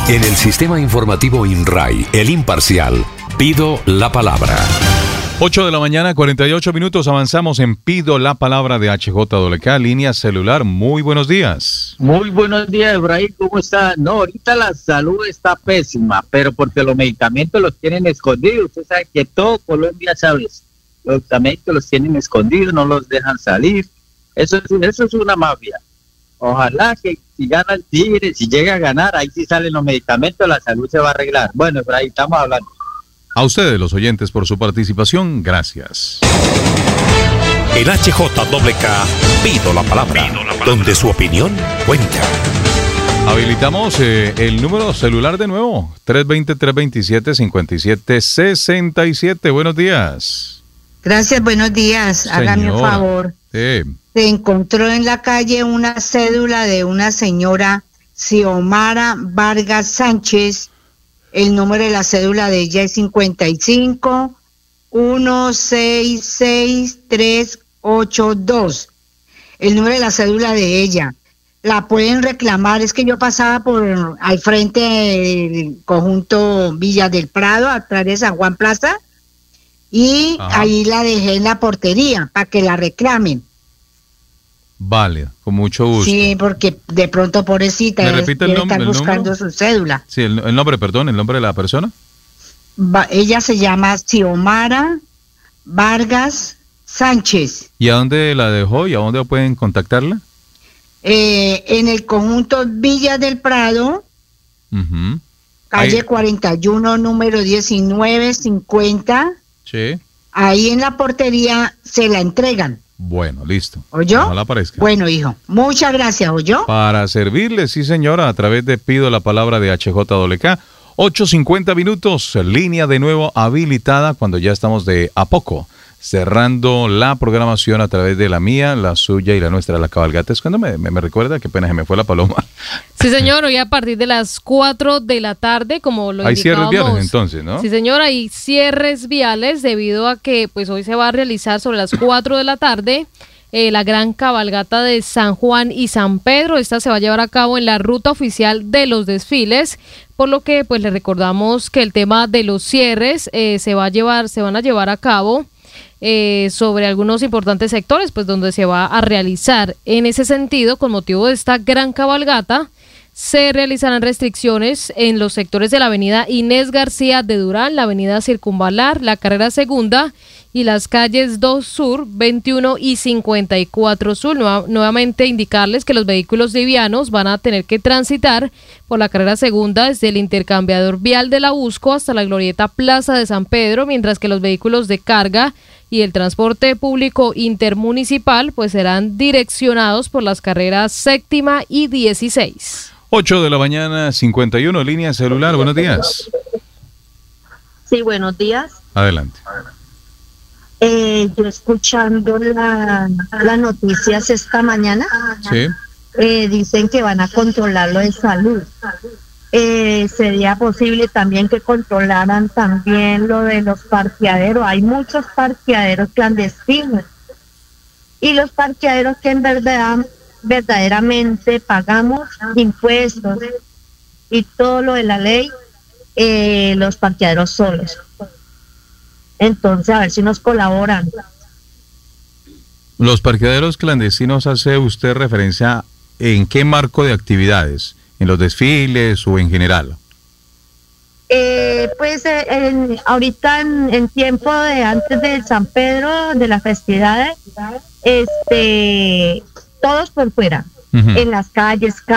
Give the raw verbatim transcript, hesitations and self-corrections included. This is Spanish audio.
En el sistema informativo INRAI, el imparcial, pido la palabra. ocho de la mañana, cuarenta y ocho minutos, avanzamos en Pido la Palabra de H J W K, línea celular. Muy buenos días. Muy buenos días, Efraín, ¿cómo está? No, ahorita la salud está pésima, pero porque los medicamentos los tienen escondidos. Usted sabe que todo Colombia sabe eso. Los medicamentos los tienen escondidos, no los dejan salir. Eso es, eso es una mafia. Ojalá que si gana el Tigre, si llega a ganar, ahí sí salen los medicamentos, la salud se va a arreglar. Bueno, Efraín, estamos hablando. A ustedes, los oyentes, por su participación, gracias. En H J W K, pido la palabra, pido la palabra. Donde su opinión cuenta. Habilitamos eh, el número celular de nuevo, tres dos cero, tres dos siete, cinco siete seis siete. Buenos días. Gracias, buenos días. Señora. Hágame un favor. Eh. Se encontró en la calle una cédula de una señora Xiomara Vargas Sánchez. El número de la cédula de ella es cincuenta y cinco, uno seis seis tres ocho dos. El número de la cédula de ella. La pueden reclamar. Es que yo pasaba por al frente del conjunto Villa del Prado, atrás de San Juan Plaza, y Ajá. ahí la dejé en la portería para que la reclamen. Vale, con mucho gusto. Sí, porque de pronto, pobrecita, ¿me repite el nombre? Estar buscando su cédula. Sí, el, el nombre, perdón, el nombre de la persona. Va, ella se llama Xiomara Vargas Sánchez. ¿Y a dónde la dejó y a dónde pueden contactarla? Eh, en el conjunto Villa del Prado, uh-huh. calle ahí. cuarenta y uno, número diecinueve cincuenta. Sí. Ahí en la portería se la entregan. Bueno, listo. ¿Oyó? No la aparezca. Bueno, hijo, muchas gracias, ¿oyó? Para servirle, sí señora, a través de Pido la Palabra de H J W K. ocho cincuenta minutos, línea de nuevo habilitada cuando ya estamos de a poco cerrando la programación a través de la mía, la suya y la nuestra, la cabalgata. Es cuando me, me, me recuerda, qué pena, se me fue la paloma. Sí, señor, hoy a partir de las cuatro de la tarde, como lo hay indicábamos. Hay cierres viales entonces, ¿no? Sí, señor, hay cierres viales debido a que pues hoy se va a realizar sobre las cuatro de la tarde eh, la gran cabalgata de San Juan y San Pedro. Esta se va a llevar a cabo en la ruta oficial de los desfiles, por lo que pues le recordamos que el tema de los cierres eh, se va a llevar, se van a llevar a cabo Eh, sobre algunos importantes sectores, pues donde se va a realizar. En ese sentido, con motivo de esta gran cabalgata, se realizarán restricciones en los sectores de la avenida Inés García de Durán, la avenida Circunvalar, la carrera segunda y las calles dos Sur, veintiuno y cincuenta y cuatro Sur. Nueva, nuevamente indicarles que los vehículos livianos van a tener que transitar por la carrera segunda desde el intercambiador vial de la Usco hasta la glorieta Plaza de San Pedro, mientras que los vehículos de carga y el transporte público intermunicipal pues serán direccionados por las carreras séptima y dieciséis. ocho de la mañana, cincuenta y uno, línea celular, buenos días. Sí, buenos días. Adelante. Eh, yo escuchando la, las noticias esta mañana, sí. eh, dicen que van a controlar lo de salud. Eh, sería posible también que controlaran también lo de los parqueaderos. Hay muchos parqueaderos clandestinos y los parqueaderos que en verdad verdaderamente pagamos impuestos y todo lo de la ley, eh, los parqueaderos solos. Entonces a ver si nos colaboran. Los parqueaderos clandestinos, ¿hace usted referencia en qué marco de actividades? ¿En los desfiles o en general? Eh, pues eh, en, ahorita en, en tiempo de antes de San Pedro, de las festividades, este, todos por fuera, uh-huh. en las calles,